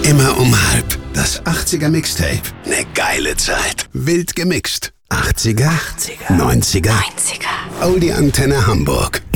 Immer um halb. Das 80er Mixtape. Ne geile Zeit. Wild gemixt. 80er, 90er. Oldie Antenne Hamburg.